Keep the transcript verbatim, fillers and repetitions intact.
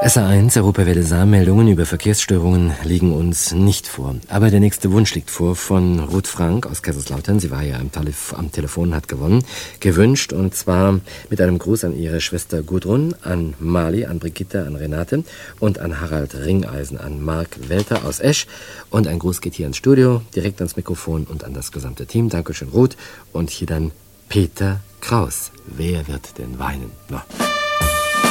S R eins, Europawelle Saarmeldungen über Verkehrsstörungen liegen uns nicht vor. Aber der nächste Wunsch liegt vor von Ruth Frank aus Kaiserslautern. Sie war ja am, Telef- am Telefon, hat gewonnen. Gewünscht, und zwar mit einem Gruß an ihre Schwester Gudrun, an Mali, an Brigitte, an Renate und an Harald Ringeisen, an Marc Welter aus Esch. Und ein Gruß geht hier ins Studio, direkt ans Mikrofon und an das gesamte Team. Dankeschön, Ruth. Und hier dann Peter Kraus. Wer wird denn weinen? No.